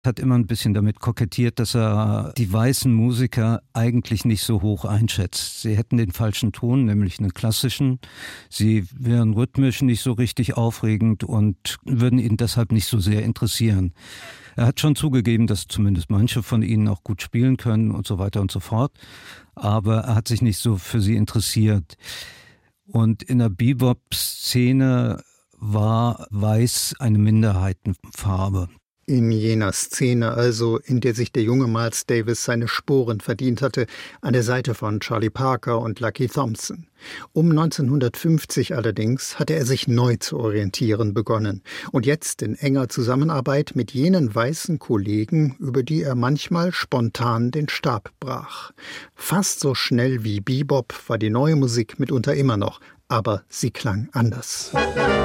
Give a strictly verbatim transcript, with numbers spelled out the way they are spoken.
hat immer ein bisschen damit kokettiert, dass er die weißen Musiker eigentlich nicht so hoch einschätzt. Sie hätten den falschen Ton, nämlich einen klassischen. Sie wären rhythmisch nicht so richtig aufregend und würden ihn deshalb nicht so sehr interessieren. Er hat schon zugegeben, dass zumindest manche von ihnen auch gut spielen können und so weiter und so fort. Aber er hat sich nicht so für sie interessiert. Und in der Bebop-Szene war Weiß eine Minderheitenfarbe. In jener Szene also, in der sich der junge Miles Davis seine Sporen verdient hatte, an der Seite von Charlie Parker und Lucky Thompson. Um neunzehnhundertfünfzig allerdings hatte er sich neu zu orientieren begonnen und jetzt in enger Zusammenarbeit mit jenen weißen Kollegen, über die er manchmal spontan den Stab brach. Fast so schnell wie Bebop war die neue Musik mitunter immer noch, aber sie klang anders.